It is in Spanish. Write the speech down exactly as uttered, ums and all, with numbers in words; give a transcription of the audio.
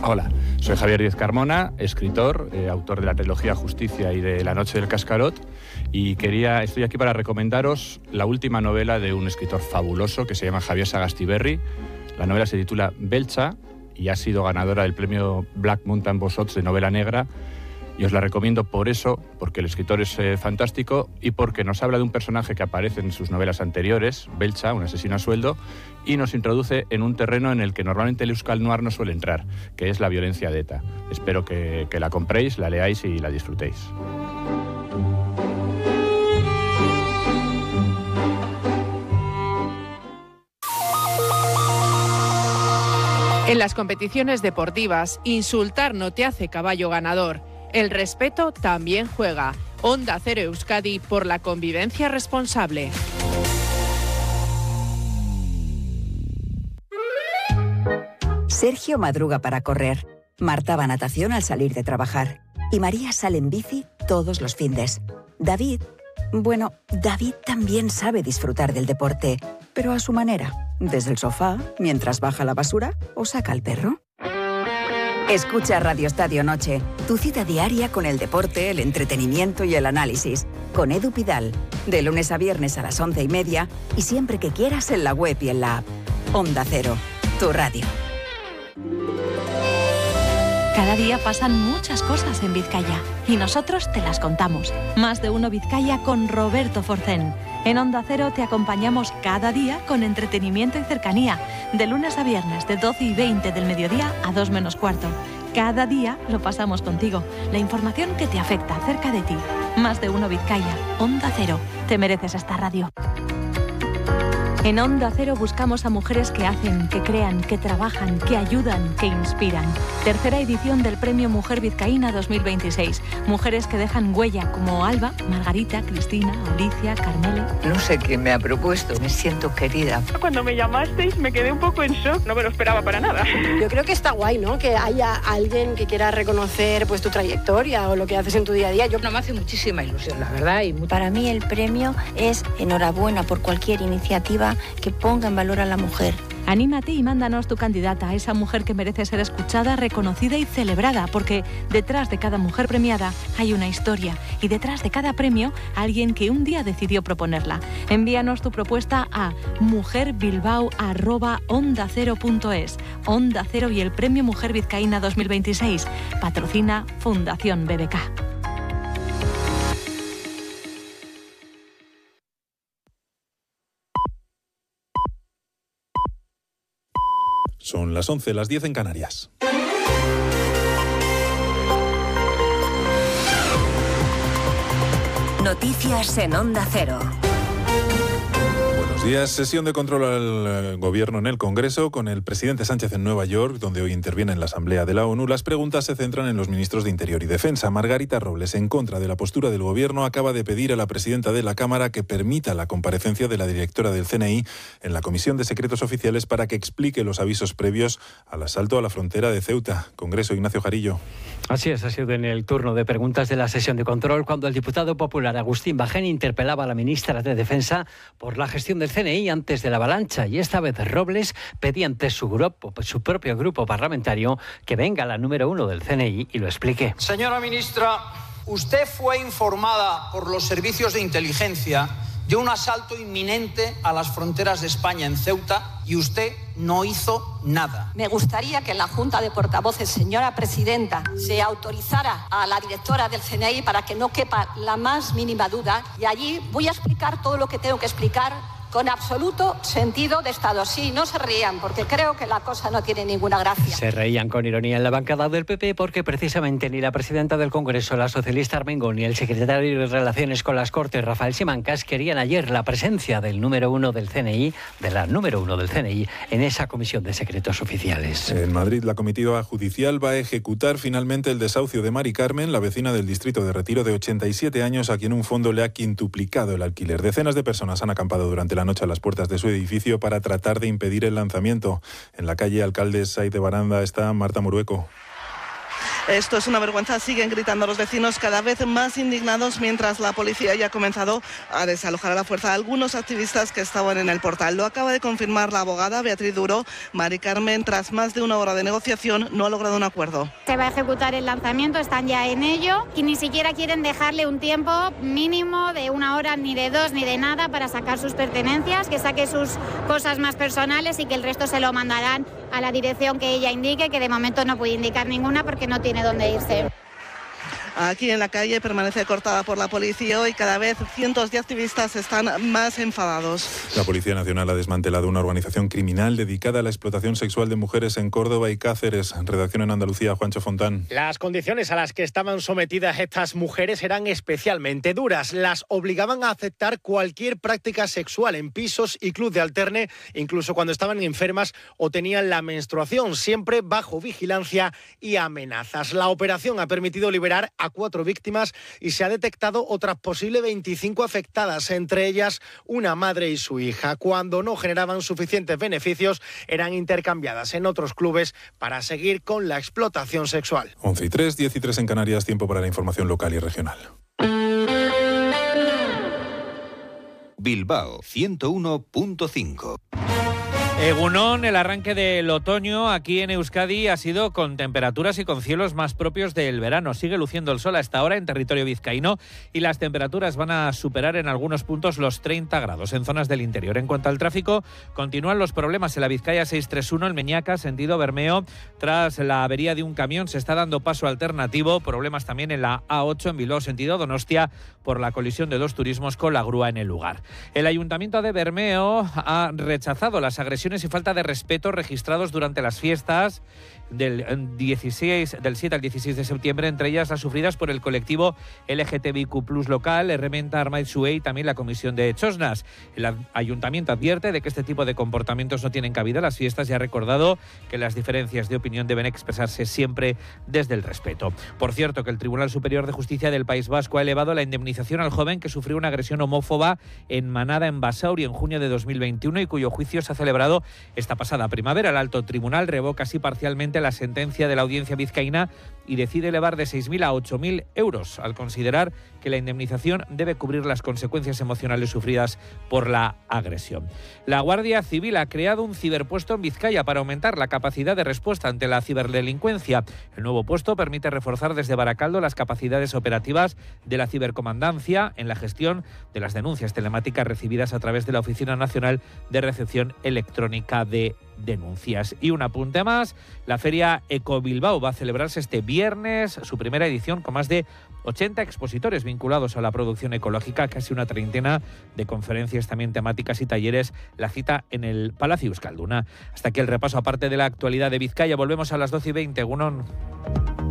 Hola, soy Javier Díez Carmona, escritor, eh, autor de la trilogía Justicia y de La noche del cascarot, y quería, estoy aquí para recomendaros la última novela de un escritor fabuloso que se llama Javier Sagastiberri. La novela se titula Belcha y ha sido ganadora del premio Black Mountain Bosots de novela negra. Y os la recomiendo por eso, porque el escritor es eh, fantástico y porque nos habla de un personaje que aparece en sus novelas anteriores, Belcha, un asesino a sueldo, y nos introduce en un terreno en el que normalmente el Euskal Noir no suele entrar, que es la violencia de ETA. Espero que, que la compréis, la leáis y la disfrutéis. En las competiciones deportivas, insultar no te hace caballo ganador. El respeto también juega. Onda Cero Euskadi por la convivencia responsable. Sergio madruga para correr. Marta va a natación al salir de trabajar. Y María sale en bici todos los findes. David, bueno, David también sabe disfrutar del deporte, pero a su manera. Desde el sofá, mientras baja la basura o saca al perro. Escucha Radio Estadio Noche, tu cita diaria con el deporte, el entretenimiento y el análisis. Con Edu Pidal, de lunes a viernes a las once y media y siempre que quieras en la web y en la app. Onda Cero, tu radio. Cada día pasan muchas cosas en Vizcaya y nosotros te las contamos. Más de uno Vizcaya con Roberto Forcén. En Onda Cero te acompañamos cada día con entretenimiento y cercanía, de lunes a viernes de doce y veinte del mediodía a dos menos cuarto. Cada día lo pasamos contigo, la información que te afecta cerca de ti. Más de uno Vizcaya, Onda Cero, te mereces esta radio. En Onda Cero buscamos a mujeres que hacen, que crean, que trabajan, que ayudan, que inspiran. Tercera edición del Premio Mujer Vizcaína dos mil veintiséis. Mujeres que dejan huella como Alba, Margarita, Cristina, Alicia, Carmele. No sé quién me ha propuesto, me siento querida. Cuando me llamasteis me quedé un poco en shock, no me lo esperaba para nada. Yo creo que está guay, ¿no? Que haya alguien que quiera reconocer pues tu trayectoria o lo que haces en tu día a día. Yo... No, me hace muchísima ilusión, la verdad. Y... Para mí el premio es enhorabuena por cualquier iniciativa que ponga en valor a la mujer. Anímate y mándanos tu candidata, a esa mujer que merece ser escuchada, reconocida y celebrada, porque detrás de cada mujer premiada hay una historia y detrás de cada premio alguien que un día decidió proponerla. Envíanos tu propuesta a mujerbilbao arroba onda cero punto es. Onda Cero y el Premio Mujer Vizcaína dos mil veintiséis. Patrocina Fundación B B K. Son las once, las diez en Canarias. Noticias en Onda Cero. Buenos días. Sesión de control al Gobierno en el Congreso con el presidente Sánchez en Nueva York, donde hoy interviene en la Asamblea de la ONU. Las preguntas se centran en los ministros de Interior y Defensa. Margarita Robles, en contra de la postura del Gobierno, acaba de pedir a la presidenta de la Cámara que permita la comparecencia de la directora del C N I en la Comisión de Secretos Oficiales para que explique los avisos previos al asalto a la frontera de Ceuta. Congreso, Ignacio Jarillo. Así es, ha sido en el turno de preguntas de la sesión de control cuando el diputado popular Agustín Bajén interpelaba a la ministra de Defensa por la gestión del C N I antes de la avalancha, y esta vez Robles pedía ante su grupo, su propio grupo parlamentario, que venga la número uno del C N I y lo explique. Señora ministra, usted fue informada por los servicios de inteligencia de un asalto inminente a las fronteras de España en Ceuta y usted no hizo nada. Me gustaría que en la Junta de Portavoces, señora presidenta, se autorizara a la directora del C N I para que no quepa la más mínima duda, y allí voy a explicar todo lo que tengo que explicar con absoluto sentido de Estado. Sí, no se rían, porque creo que la cosa no tiene ninguna gracia. Se reían con ironía en la bancada del P P porque precisamente ni la presidenta del Congreso, la socialista Armengol, ni el secretario de Relaciones con las Cortes, Rafael Simancas, querían ayer la presencia del número uno del C N I, de la número uno del C N I, en esa Comisión de Secretos Oficiales. En Madrid, la comitiva judicial va a ejecutar finalmente el desahucio de Mari Carmen, la vecina del distrito de Retiro de ochenta y siete años, a quien un fondo le ha quintuplicado el alquiler. Decenas de personas han acampado durante la noche a las puertas de su edificio para tratar de impedir el lanzamiento. En la calle Alcalde Said de Baranda está Marta Murueco. Esto es una vergüenza, siguen gritando los vecinos cada vez más indignados mientras la policía ya ha comenzado a desalojar a la fuerza a algunos activistas que estaban en el portal. Lo acaba de confirmar la abogada Beatriz Duro. Mari Carmen, tras más de una hora de negociación, no ha logrado un acuerdo. Se va a ejecutar el lanzamiento, están ya en ello y ni siquiera quieren dejarle un tiempo mínimo de una hora, ni de dos, ni de nada para sacar sus pertenencias, que saque sus cosas más personales y que el resto se lo mandarán a la dirección que ella indique, que de momento no puede indicar ninguna porque no tiene dónde irse. Aquí en la calle permanece cortada por la policía y cada vez cientos de activistas están más enfadados. La Policía Nacional ha desmantelado una organización criminal dedicada a la explotación sexual de mujeres en Córdoba y Cáceres. Redacción en Andalucía, Juancho Fontán. Las condiciones a las que estaban sometidas estas mujeres eran especialmente duras. Las obligaban a aceptar cualquier práctica sexual en pisos y club de alterne, incluso cuando estaban enfermas o tenían la menstruación, siempre bajo vigilancia y amenazas. La operación ha permitido liberar a cuatro víctimas y se ha detectado otras posibles veinticinco afectadas, entre ellas una madre y su hija. Cuando no generaban suficientes beneficios, eran intercambiadas en otros clubes para seguir con la explotación sexual. once y tres, diez y tres en Canarias, tiempo para la información local y regional. Bilbao ciento uno punto cinco. Egunon, el arranque del otoño aquí en Euskadi ha sido con temperaturas y con cielos más propios del verano. Sigue luciendo el sol a esta hora en territorio vizcaíno y las temperaturas van a superar en algunos puntos los treinta grados en zonas del interior. En cuanto al tráfico, continúan los problemas en la Vizcaya seiscientos treinta y uno, en Meñaca, sentido Bermeo. Tras la avería de un camión se está dando paso alternativo. Problemas también en la A ocho en Bilbao, sentido Donostia, por la colisión de dos turismos con la grúa en el lugar. El Ayuntamiento de Bermeo ha rechazado las agresiones y falta de respeto registrados durante las fiestas del dieciséis, del siete al dieciséis de septiembre, entre ellas las sufridas por el colectivo L G T B I Q plus local, Herrementa Armaitxue y también la Comisión de Chosnas. El Ayuntamiento advierte de que este tipo de comportamientos no tienen cabida en las fiestas y ha recordado que las diferencias de opinión deben expresarse siempre desde el respeto. Por cierto, que el Tribunal Superior de Justicia del País Vasco ha elevado la indemnización al joven que sufrió una agresión homófoba en Manada, en Basauri, en junio de dos mil veintiuno y cuyo juicio se ha celebrado esta pasada primavera. El alto tribunal revoca así parcialmente la sentencia de la audiencia vizcaína y decide elevar de seis mil a ocho mil euros, al considerar que la indemnización debe cubrir las consecuencias emocionales sufridas por la agresión. La Guardia Civil ha creado un ciberpuesto en Vizcaya para aumentar la capacidad de respuesta ante la ciberdelincuencia. El nuevo puesto permite reforzar desde Baracaldo las capacidades operativas de la cibercomandancia en la gestión de las denuncias telemáticas recibidas a través de la Oficina Nacional de Recepción Electrónica de Denuncias. Y un apunte más, la Feria Eco Bilbao va a celebrarse este viernes, su primera edición, con más de ochenta expositores vinculados a la producción ecológica, casi una treintena de conferencias también temáticas y talleres, la cita en el Palacio Euskalduna. Hasta aquí el repaso aparte de la actualidad de Vizcaya. Volvemos a las doce y veinte. Egunon.